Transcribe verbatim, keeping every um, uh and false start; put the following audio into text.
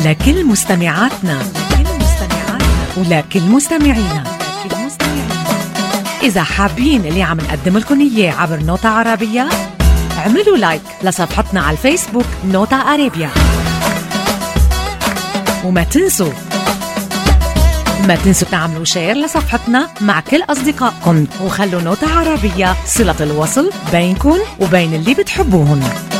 لكل مستمعاتنا ولكل مستمعينا. إذا حابين اللي عم نقدم لكم إياه عبر نوتة عربية، اعملوا لايك لصفحتنا على الفيسبوك نوتة عربية، وما تنسوا ما تنسوا تعملوا شير لصفحتنا مع كل أصدقائكم، وخلوا نوتة عربية صلة الوصل بينكم وبين اللي بتحبوهن.